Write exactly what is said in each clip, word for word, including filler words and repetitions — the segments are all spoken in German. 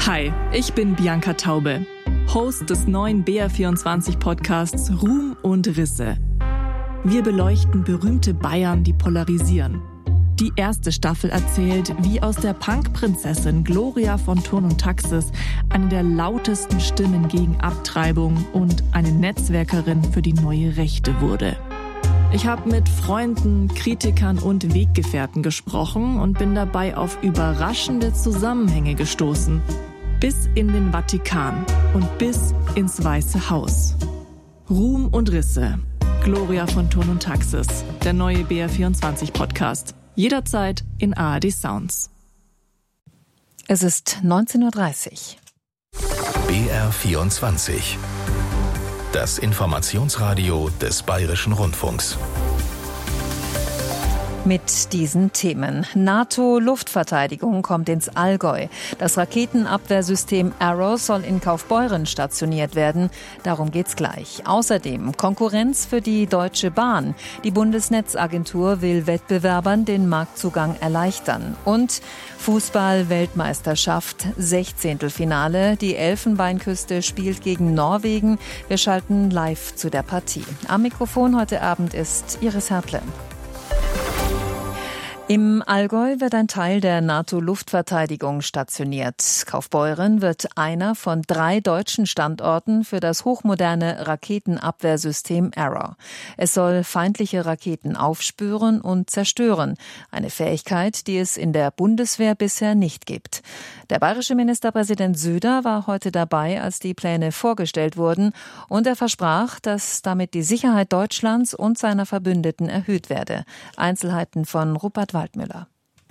Hi, ich bin Bianca Taube, Host des neuen B R vierundzwanzig Podcasts Ruhm und Risse. Wir beleuchten berühmte Bayern, die polarisieren. Die erste Staffel erzählt, wie aus der Punk-Prinzessin Gloria von Thurn und Taxis eine der lautesten Stimmen gegen Abtreibung und eine Netzwerkerin für die neue Rechte wurde. Ich habe mit Freunden, Kritikern und Weggefährten gesprochen und bin dabei auf überraschende Zusammenhänge gestoßen. Bis in den Vatikan und bis ins Weiße Haus. Ruhm und Risse. Gloria von Thurn und Taxis. Der neue B R vierundzwanzig Podcast. Jederzeit in A R D Sounds. Es ist neunzehn Uhr dreißig. B R vierundzwanzig. Das Informationsradio des Bayerischen Rundfunks. Mit diesen Themen. NATO-Luftverteidigung kommt ins Allgäu. Das Raketenabwehrsystem Arrow soll in Kaufbeuren stationiert werden. Darum geht's gleich. Außerdem Konkurrenz für die Deutsche Bahn. Die Bundesnetzagentur will Wettbewerbern den Marktzugang erleichtern. Und Fußball-Weltmeisterschaft, Sechzehntelfinale. Die Elfenbeinküste spielt gegen Norwegen. Wir schalten live zu der Partie. Am Mikrofon heute Abend ist Iris Hertle. Im Allgäu wird ein Teil der NATO-Luftverteidigung stationiert. Kaufbeuren wird einer von drei deutschen Standorten für das hochmoderne Raketenabwehrsystem Arrow. Es soll feindliche Raketen aufspüren und zerstören. Eine Fähigkeit, die es in der Bundeswehr bisher nicht gibt. Der bayerische Ministerpräsident Söder war heute dabei, als die Pläne vorgestellt wurden. Und er versprach, dass damit die Sicherheit Deutschlands und seiner Verbündeten erhöht werde. Einzelheiten von Rupert Waldmüller.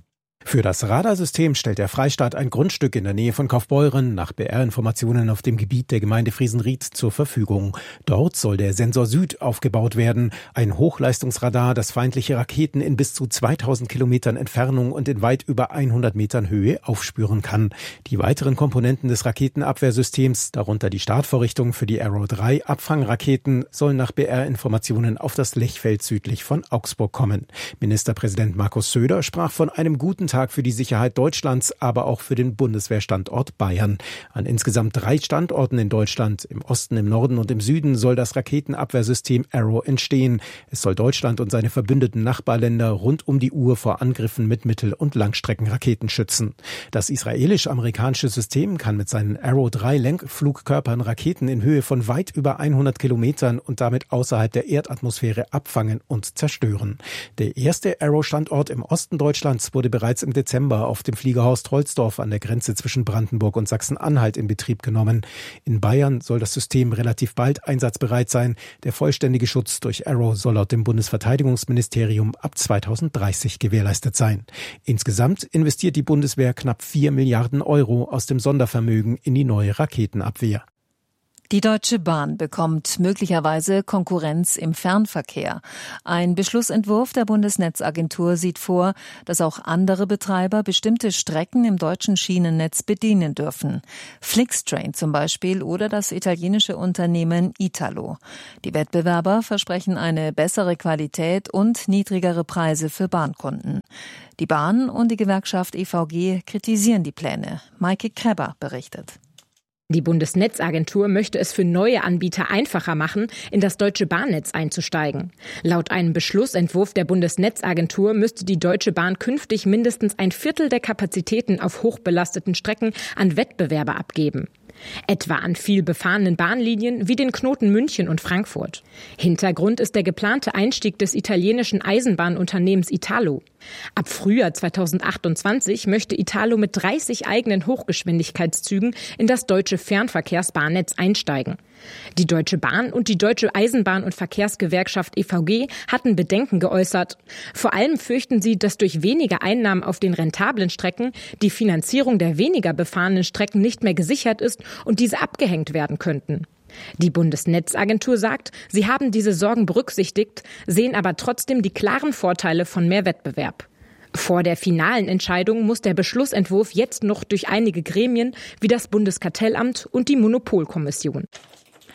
Für das Radarsystem stellt der Freistaat ein Grundstück in der Nähe von Kaufbeuren nach B R-Informationen auf dem Gebiet der Gemeinde Friesenried zur Verfügung. Dort soll der Sensor Süd aufgebaut werden, ein Hochleistungsradar, das feindliche Raketen in bis zu zweitausend Kilometern Entfernung und in weit über hundert Metern Höhe aufspüren kann. Die weiteren Komponenten des Raketenabwehrsystems, darunter die Startvorrichtung für die Arrow drei Abfangraketen, sollen nach B R-Informationen auf das Lechfeld südlich von Augsburg kommen. Ministerpräsident Markus Söder sprach von einem guten Tag für die Sicherheit Deutschlands, aber auch für den Bundeswehrstandort Bayern. An insgesamt drei Standorten in Deutschland, im Osten, im Norden und im Süden, soll das Raketenabwehrsystem Arrow entstehen. Es soll Deutschland und seine verbündeten Nachbarländer rund um die Uhr vor Angriffen mit Mittel- und Langstreckenraketen schützen. Das israelisch-amerikanische System kann mit seinen Arrow drei Lenkflugkörpern Raketen in Höhe von weit über hundert Kilometern und damit außerhalb der Erdatmosphäre abfangen und zerstören. Der erste Arrow-Standort im Osten Deutschlands wurde bereits im Dezember auf dem Fliegerhaus Trollsdorf an der Grenze zwischen Brandenburg und Sachsen-Anhalt in Betrieb genommen. In Bayern soll das System relativ bald einsatzbereit sein. Der vollständige Schutz durch Arrow soll laut dem Bundesverteidigungsministerium ab zweitausenddreißig gewährleistet sein. Insgesamt investiert die Bundeswehr knapp vier Milliarden Euro aus dem Sondervermögen in die neue Raketenabwehr. Die Deutsche Bahn bekommt möglicherweise Konkurrenz im Fernverkehr. Ein Beschlussentwurf der Bundesnetzagentur sieht vor, dass auch andere Betreiber bestimmte Strecken im deutschen Schienennetz bedienen dürfen. Flixtrain zum Beispiel oder das italienische Unternehmen Italo. Die Wettbewerber versprechen eine bessere Qualität und niedrigere Preise für Bahnkunden. Die Bahn und die Gewerkschaft E V G kritisieren die Pläne. Maike Kreber berichtet. Die Bundesnetzagentur möchte es für neue Anbieter einfacher machen, in das deutsche Bahnnetz einzusteigen. Laut einem Beschlussentwurf der Bundesnetzagentur müsste die Deutsche Bahn künftig mindestens ein Viertel der Kapazitäten auf hochbelasteten Strecken an Wettbewerber abgeben. Etwa an viel befahrenen Bahnlinien wie den Knoten München und Frankfurt. Hintergrund ist der geplante Einstieg des italienischen Eisenbahnunternehmens Italo. Ab Frühjahr zweitausendachtundzwanzig möchte Italo mit dreißig eigenen Hochgeschwindigkeitszügen in das deutsche Fernverkehrsbahnnetz einsteigen. Die Deutsche Bahn und die Deutsche Eisenbahn- und Verkehrsgewerkschaft E V G hatten Bedenken geäußert. Vor allem fürchten sie, dass durch weniger Einnahmen auf den rentablen Strecken die Finanzierung der weniger befahrenen Strecken nicht mehr gesichert ist und diese abgehängt werden könnten. Die Bundesnetzagentur sagt, sie haben diese Sorgen berücksichtigt, sehen aber trotzdem die klaren Vorteile von mehr Wettbewerb. Vor der finalen Entscheidung muss der Beschlussentwurf jetzt noch durch einige Gremien wie das Bundeskartellamt und die Monopolkommission.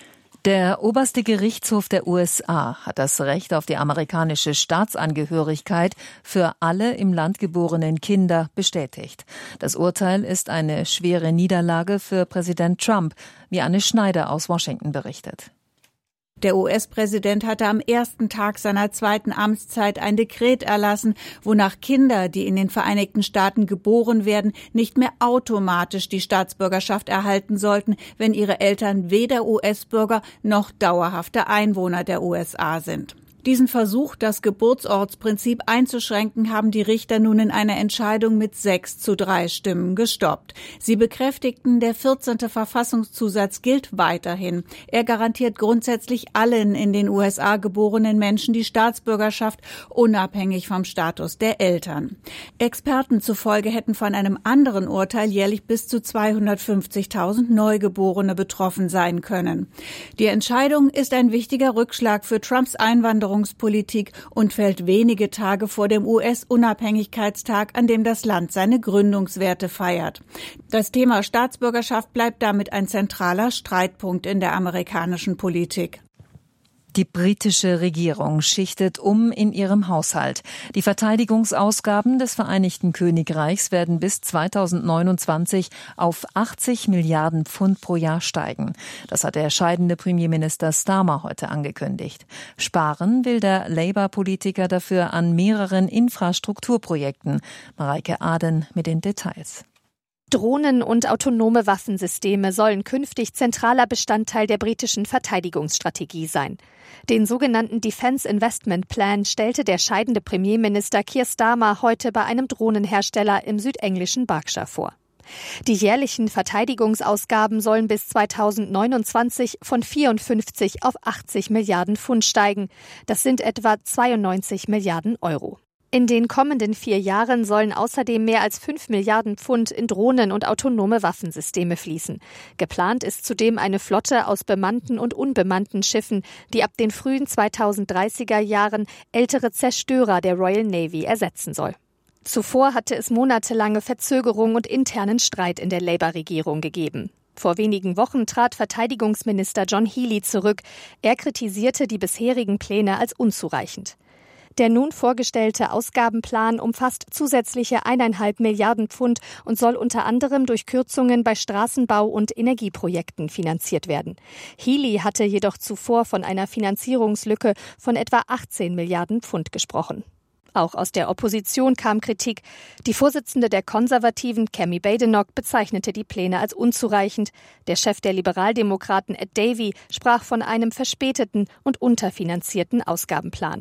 Der oberste Gerichtshof der U S A hat das Recht auf die amerikanische Staatsangehörigkeit für alle im Land geborenen Kinder bestätigt. Das Urteil ist eine schwere Niederlage für Präsident Trump, wie Anne Schneider aus Washington berichtet. Der U S-Präsident hatte am ersten Tag seiner zweiten Amtszeit ein Dekret erlassen, wonach Kinder, die in den Vereinigten Staaten geboren werden, nicht mehr automatisch die Staatsbürgerschaft erhalten sollten, wenn ihre Eltern weder U S-Bürger noch dauerhafte Einwohner der U S A sind. Diesen Versuch, das Geburtsortsprinzip einzuschränken, haben die Richter nun in einer Entscheidung mit sechs zu drei Stimmen gestoppt. Sie bekräftigten, der vierzehnte Verfassungszusatz gilt weiterhin. Er garantiert grundsätzlich allen in den U S A geborenen Menschen die Staatsbürgerschaft, unabhängig vom Status der Eltern. Experten zufolge hätten von einem anderen Urteil jährlich bis zu zweihundertfünfzigtausend Neugeborene betroffen sein können. Die Entscheidung ist ein wichtiger Rückschlag für Trumps Einwanderung Politik und fällt wenige Tage vor dem U S-Unabhängigkeitstag, an dem das Land seine Gründungswerte feiert. Das Thema Staatsbürgerschaft bleibt damit ein zentraler Streitpunkt in der amerikanischen Politik. Die britische Regierung schichtet um in ihrem Haushalt. Die Verteidigungsausgaben des Vereinigten Königreichs werden bis zweitausendneunundzwanzig auf achtzig Milliarden Pfund pro Jahr steigen. Das hat der scheidende Premierminister Starmer heute angekündigt. Sparen will der Labour-Politiker dafür an mehreren Infrastrukturprojekten. Mareike Aden mit den Details. Drohnen und autonome Waffensysteme sollen künftig zentraler Bestandteil der britischen Verteidigungsstrategie sein. Den sogenannten Defence Investment Plan stellte der scheidende Premierminister Keir Starmer heute bei einem Drohnenhersteller im südenglischen Berkshire vor. Die jährlichen Verteidigungsausgaben sollen bis zweitausendneunundzwanzig von vierundfünfzig auf achtzig Milliarden Pfund steigen. Das sind etwa zweiundneunzig Milliarden Euro. In den kommenden vier Jahren sollen außerdem mehr als fünf Milliarden Pfund in Drohnen und autonome Waffensysteme fließen. Geplant ist zudem eine Flotte aus bemannten und unbemannten Schiffen, die ab den frühen zweitausenddreißiger Jahren ältere Zerstörer der Royal Navy ersetzen soll. Zuvor hatte es monatelange Verzögerung und internen Streit in der Labour-Regierung gegeben. Vor wenigen Wochen trat Verteidigungsminister John Healey zurück. Er kritisierte die bisherigen Pläne als unzureichend. Der nun vorgestellte Ausgabenplan umfasst zusätzliche eineinhalb Milliarden Pfund und soll unter anderem durch Kürzungen bei Straßenbau und Energieprojekten finanziert werden. Healey hatte jedoch zuvor von einer Finanzierungslücke von etwa achtzehn Milliarden Pfund gesprochen. Auch aus der Opposition kam Kritik. Die Vorsitzende der Konservativen, Kemi Badenoch, bezeichnete die Pläne als unzureichend. Der Chef der Liberaldemokraten, Ed Davey, sprach von einem verspäteten und unterfinanzierten Ausgabenplan.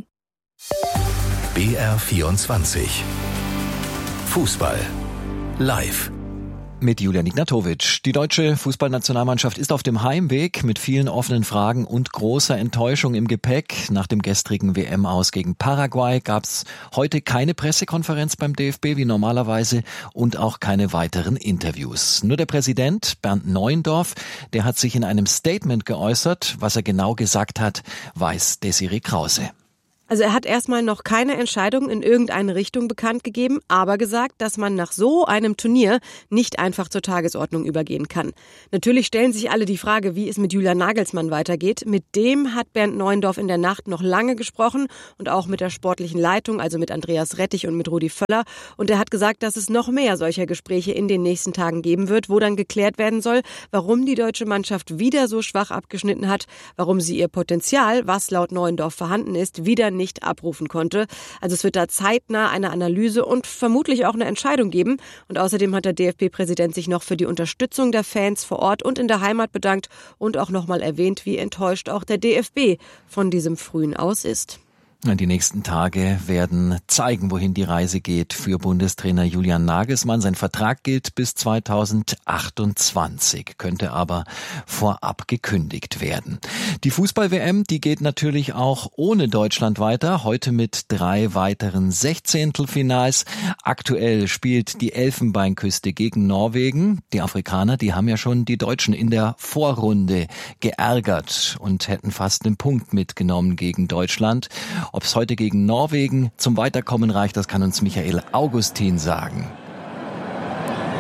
B R vierundzwanzig Fußball live mit Julian Ignatowitsch. Die deutsche Fußballnationalmannschaft ist auf dem Heimweg mit vielen offenen Fragen und großer Enttäuschung im Gepäck. Nach dem gestrigen W M-Aus gegen Paraguay gab es heute keine Pressekonferenz beim D F B wie normalerweise und auch keine weiteren Interviews. Nur der Präsident Bernd Neuendorf, der hat sich in einem Statement geäußert. Was er genau gesagt hat, weiß Desiree Krause. Also er hat erstmal noch keine Entscheidung in irgendeine Richtung bekannt gegeben, aber gesagt, dass man nach so einem Turnier nicht einfach zur Tagesordnung übergehen kann. Natürlich stellen sich alle die Frage, wie es mit Julian Nagelsmann weitergeht. Mit dem hat Bernd Neuendorf in der Nacht noch lange gesprochen und auch mit der sportlichen Leitung, also mit Andreas Rettich und mit Rudi Völler. Und er hat gesagt, dass es noch mehr solcher Gespräche in den nächsten Tagen geben wird, wo dann geklärt werden soll, warum die deutsche Mannschaft wieder so schwach abgeschnitten hat, warum sie ihr Potenzial, was laut Neuendorf vorhanden ist, wieder nicht abrufen konnte. Also es wird da zeitnah eine Analyse und vermutlich auch eine Entscheidung geben. Und außerdem hat der D F B-Präsident sich noch für die Unterstützung der Fans vor Ort und in der Heimat bedankt und auch nochmal erwähnt, wie enttäuscht auch der D F B von diesem frühen Aus ist. Die nächsten Tage werden zeigen, wohin die Reise geht für Bundestrainer Julian Nagelsmann. Sein Vertrag gilt bis zweitausendachtundzwanzig, könnte aber vorab gekündigt werden. Die Fußball-W M, die geht natürlich auch ohne Deutschland weiter. Heute mit drei weiteren Sechzehntelfinals. Aktuell spielt die Elfenbeinküste gegen Norwegen. Die Afrikaner, die haben ja schon die Deutschen in der Vorrunde geärgert und hätten fast einen Punkt mitgenommen gegen Deutschland. Ob es heute gegen Norwegen zum Weiterkommen reicht, das kann uns Michael Augustin sagen.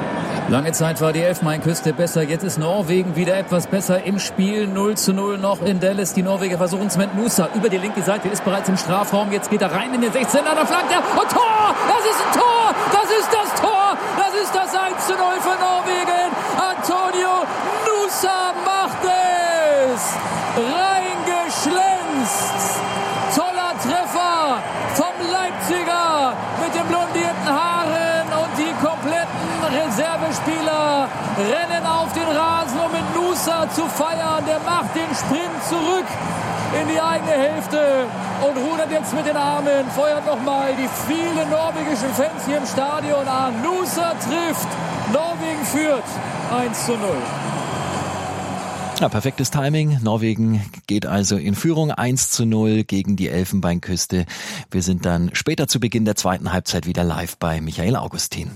Lange Zeit war die Elfenbeinküste besser, jetzt ist Norwegen wieder etwas besser im Spiel. null zu null noch in Dallas. Die Norweger versuchen es mit Nusa über die linke Seite, ist bereits im Strafraum. Jetzt geht er rein in den sechzehner, da flankt er und Tor! Das ist ein Tor! Das ist das Tor! Das ist das eins zu null für Norwegen. Antonio Nusa macht es! Reingeschlänzt! Toller Treffer vom Leipziger mit den blondierten Haaren und die kompletten Reservespieler rennen auf den Rasen, um mit Nusa zu feiern. Der macht den Sprint zurück in die eigene Hälfte und rudert jetzt mit den Armen, feuert nochmal die vielen norwegischen Fans hier im Stadion an. Nusa trifft, Norwegen führt eins zu null. Ja, perfektes Timing. Norwegen geht also in Führung eins zu null gegen die Elfenbeinküste. Wir sind dann später zu Beginn der zweiten Halbzeit wieder live bei Michael Augustin.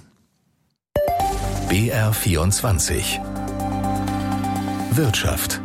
B R vierundzwanzig Wirtschaft.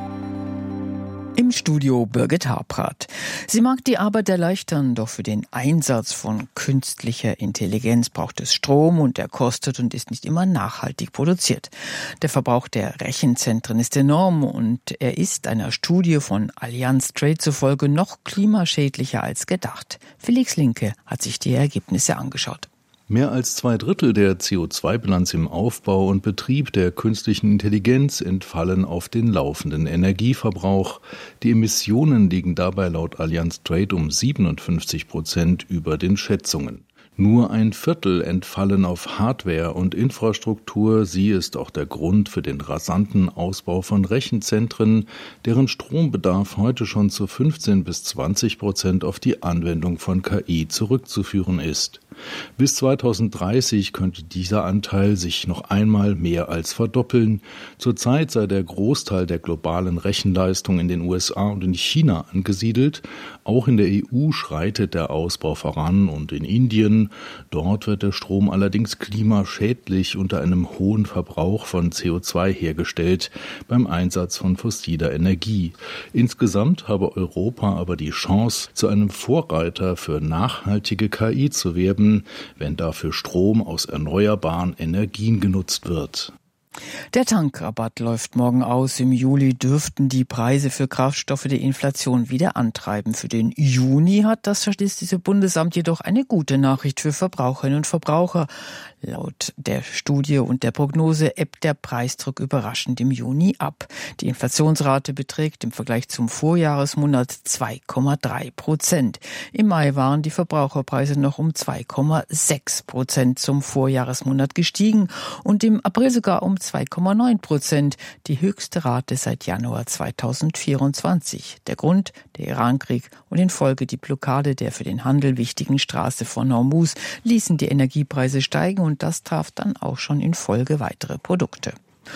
Im Studio Birgit Habrath. Sie mag die Arbeit erleichtern, doch für den Einsatz von künstlicher Intelligenz braucht es Strom und der kostet und ist nicht immer nachhaltig produziert. Der Verbrauch der Rechenzentren ist enorm und er ist einer Studie von Allianz Trade zufolge noch klimaschädlicher als gedacht. Felix Linke hat sich die Ergebnisse angeschaut. Mehr als zwei Drittel der C O zwei Bilanz im Aufbau und Betrieb der künstlichen Intelligenz entfallen auf den laufenden Energieverbrauch. Die Emissionen liegen dabei laut Allianz Trade um siebenundfünfzig Prozent über den Schätzungen. Nur ein Viertel entfallen auf Hardware und Infrastruktur. Sie ist auch der Grund für den rasanten Ausbau von Rechenzentren, deren Strombedarf heute schon zu fünfzehn bis zwanzig Prozent auf die Anwendung von K I zurückzuführen ist. Bis zweitausenddreißig könnte dieser Anteil sich noch einmal mehr als verdoppeln. Zurzeit sei der Großteil der globalen Rechenleistung in den U S A und in China angesiedelt. Auch in der E U schreitet der Ausbau voran und in Indien. Dort wird der Strom allerdings klimaschädlich unter einem hohen Verbrauch von C O zwei hergestellt beim Einsatz von fossiler Energie. Insgesamt habe Europa aber die Chance, zu einem Vorreiter für nachhaltige K I zu werden, wenn dafür Strom aus erneuerbaren Energien genutzt wird. Der Tankrabatt läuft morgen aus. Im Juli dürften die Preise für Kraftstoffe die Inflation wieder antreiben. Für den Juni hat das Statistische Bundesamt jedoch eine gute Nachricht für Verbraucherinnen und Verbraucher. Laut der Studie und der Prognose ebbt der Preisdruck überraschend im Juni ab. Die Inflationsrate beträgt im Vergleich zum Vorjahresmonat zwei Komma drei Prozent. Im Mai waren die Verbraucherpreise noch um zwei Komma sechs Prozent zum Vorjahresmonat gestiegen und im April sogar um zwei Komma neun Prozent, die höchste Rate seit Januar zweitausendvierundzwanzig. Der Grund, der Irankrieg und in Folge die Blockade der für den Handel wichtigen Straße von Hormuz ließen die Energiepreise steigen und das traf dann auch schon in Folge weitere Produkte.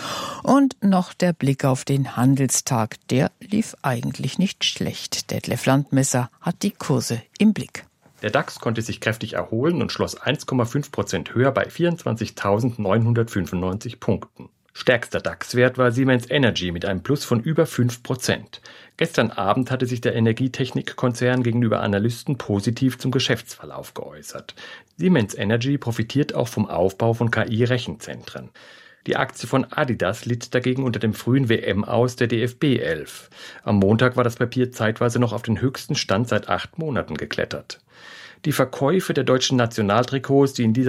Und noch der Blick auf den Handelstag. Der lief eigentlich nicht schlecht. Detlef Landmesser hat die Kurse im Blick. Der DAX konnte sich kräftig erholen und schloss eins Komma fünf Prozent höher bei vierundzwanzigtausendneunhundertfünfundneunzig Punkten. Stärkster DAX-Wert war Siemens Energy mit einem Plus von über fünf Prozent. Gestern Abend hatte sich der Energietechnikkonzern gegenüber Analysten positiv zum Geschäftsverlauf geäußert. Siemens Energy profitiert auch vom Aufbau von K I-Rechenzentren. Die Aktie von Adidas litt dagegen unter dem frühen W M-Aus der D F B elf. Am Montag war das Papier zeitweise noch auf den höchsten Stand seit acht Monaten geklettert. Die Verkäufe der deutschen Nationaltrikots, die in dieser